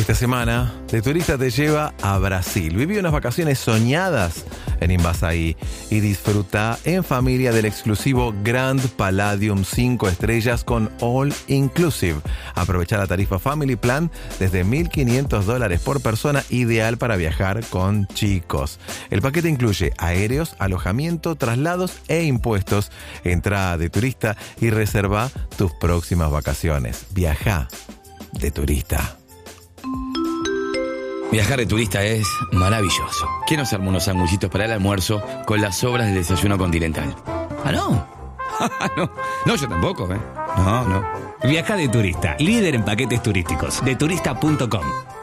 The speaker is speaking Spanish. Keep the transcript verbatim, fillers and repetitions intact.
Esta semana, De Turista te lleva a Brasil. Viví unas vacaciones soñadas en Invasaí y disfruta en familia del exclusivo Grand Palladium cinco estrellas con All Inclusive. Aprovecha la tarifa Family Plan desde mil quinientos dólares por persona, ideal para viajar con chicos. El paquete incluye aéreos, alojamiento, traslados e impuestos. Entra de turista y reserva tus próximas vacaciones. Viaja de turista. Viajar de turista es maravilloso. ¿Quién nos armó unos sanguchitos para el almuerzo con las sobras del desayuno continental? ¿Ah, no? no, no, yo tampoco, ¿eh? No, no. Viaja de turista, líder en paquetes turísticos, de turista punto com.